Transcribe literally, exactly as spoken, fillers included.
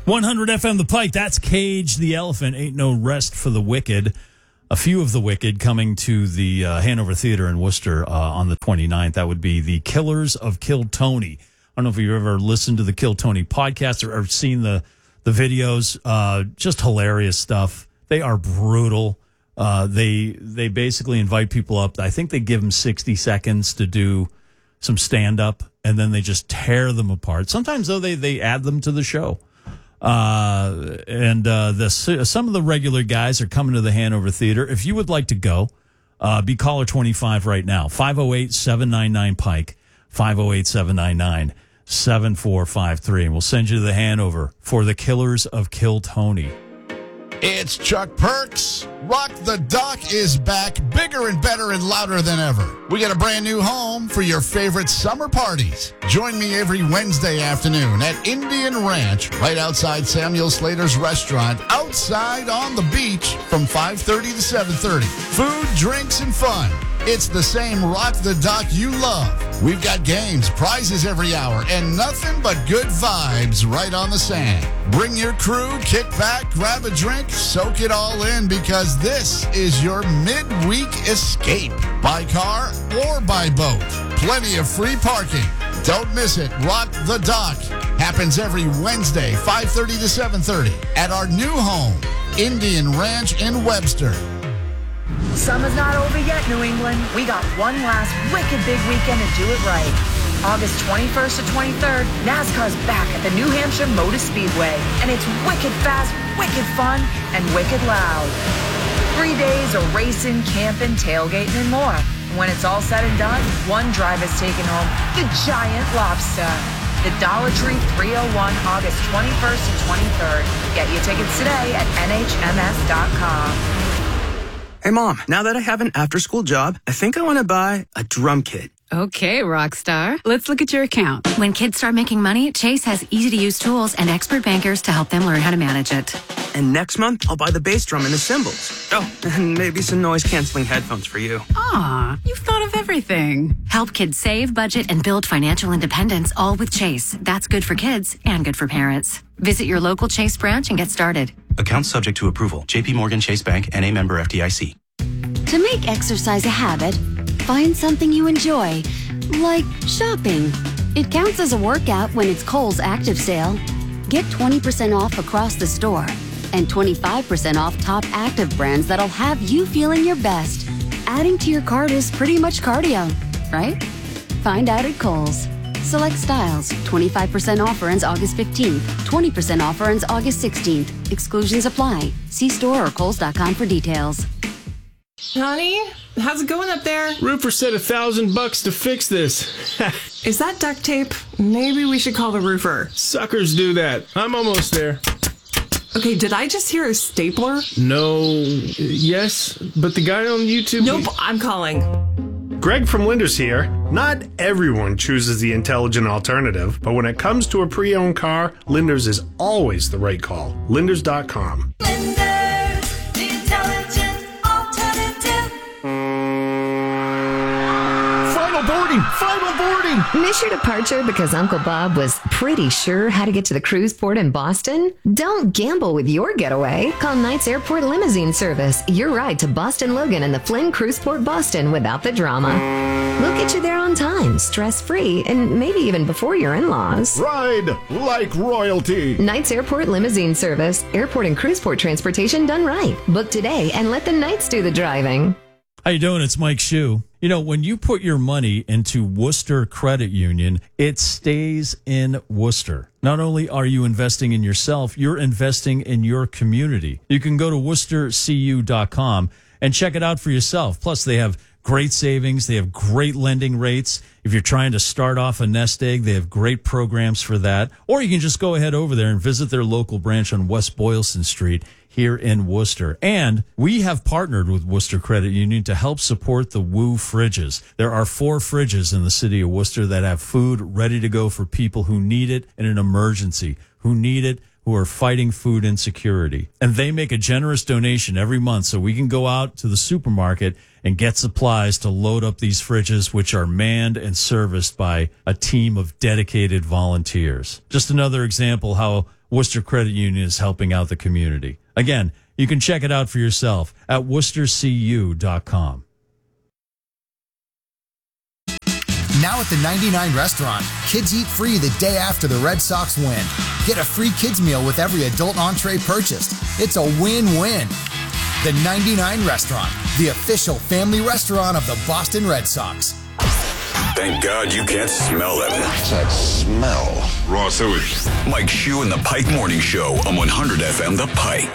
one hundred F M The Pike, that's Cage the Elephant. Ain't no rest for the wicked. A few of the wicked coming to the uh, Hanover Theater in Worcester uh, on the twenty-ninth. That would be the Killers of Kill Tony. I don't know if you've ever listened to the Kill Tony podcast or, or seen the, the videos. Uh, just hilarious stuff. They are brutal. Uh, they they basically invite people up. I think they give them sixty seconds to do some stand-up, and then they just tear them apart. Sometimes, though, they, they add them to the show. Uh, and uh, the some of the regular guys are coming to the Hanover Theater. If you would like to go, uh, be caller twenty-five right now. five oh eight, seven nine nine, Pike. five oh eight, seven nine nine, seven four five three. And we'll send you to the Hanover for the Killers of Kill Tony. It's Chuck Perks. Rock the Dock is back, bigger and better and louder than ever. We got a brand new home for your favorite summer parties. Join me every Wednesday afternoon at Indian Ranch, right outside Samuel Slater's restaurant, outside on the beach from five thirty to seven thirty. Food, drinks, and fun. It's the same Rock the Dock you love. We've got games, prizes every hour, and nothing but good vibes right on the sand. Bring your crew, kick back, grab a drink, soak it all in, because this is your midweek escape. By car or by boat. Plenty of free parking. Don't miss it. Rock the Dock happens every Wednesday, five thirty to seven thirty, at our new home, Indian Ranch in Webster. Summer's not over yet, New England. We got one last wicked big weekend to do it right. August twenty-first to twenty-third, NASCAR's back at the New Hampshire Motor Speedway. And it's wicked fast, wicked fun, and wicked loud. Three days of racing, camping, tailgating, and more. And when it's all said and done, one driver's taking home the giant lobster. The Dollar Tree three oh one, August twenty-first and twenty-third. Get your tickets today at N H M S dot com. Hey, Mom, now that I have an after-school job, I think I want to buy a drum kit. Okay, Rockstar. Let's look at your account. When kids start making money, Chase has easy-to-use tools and expert bankers to help them learn how to manage it. And next month, I'll buy the bass drum and the cymbals. Oh, and maybe some noise-canceling headphones for you. Aw, you've thought of everything. Help kids save, budget, and build financial independence, all with Chase. That's good for kids and good for parents. Visit your local Chase branch and get started. Account subject to approval. J P Morgan Chase Bank, N A member F D I C. To make exercise a habit, find something you enjoy, like shopping. It counts as a workout when it's Kohl's Active Sale. Get twenty percent off across the store and twenty-five percent off top active brands that'll have you feeling your best. Adding to your cart is pretty much cardio, right? Find out at Kohl's. Select styles. twenty-five percent offer ends August fifteenth. twenty percent offer ends August sixteenth. Exclusions apply. See store or kohls dot com for details. Honey, how's it going up there? Roofer said a thousand bucks to fix this. Is that duct tape? Maybe we should call the roofer. Suckers do that. I'm almost there. Okay, did I just hear a stapler? No, yes, but the guy on YouTube... Nope, he... I'm calling. Greg from Linders here. Not everyone chooses the intelligent alternative, but when it comes to a pre-owned car, Linders is always the right call. Linders dot com. Linders, the intelligent alternative. Final boarding! Final boarding! Miss your departure because Uncle Bob was pretty sure how to get to the cruise port in Boston? Don't gamble with your getaway. Call Knights Airport Limousine Service. Your ride to Boston Logan and the Flynn Cruise Port Boston without the drama. We'll get you there on time, stress-free, and maybe even before your in-laws. Ride like royalty. Knights Airport Limousine Service. Airport and cruise port transportation done right. Book today and let the Knights do the driving. How you doing? It's Mike Shue. You know, when you put your money into Worcester Credit Union, it stays in Worcester. Not only are you investing in yourself, you're investing in your community. You can go to worcester c u dot com and check it out for yourself. Plus, they have great savings. They have great lending rates. If you're trying to start off a nest egg, they have great programs for that. Or you can just go ahead over there and visit their local branch on West Boylston Street here in Worcester. And we have partnered with Worcester Credit Union to help support the Woo Fridges. There are four fridges in the city of Worcester that have food ready to go for people who need it in an emergency, who need it, who are fighting food insecurity. And they make a generous donation every month so we can go out to the supermarket and get supplies to load up these fridges, which are manned and serviced by a team of dedicated volunteers. Just another example how Worcester Credit Union is helping out the community. Again, you can check it out for yourself at worcester c u dot com. Now at the ninety-nine Restaurant, kids eat free the day after the Red Sox win. Get a free kids meal with every adult entree purchased. It's a win-win. The ninety-nine Restaurant, the official family restaurant of the Boston Red Sox. Thank God you can't smell them. What's that smell? Raw sewage. Mike Shue and the Pike Morning Show on one hundred F M The Pike.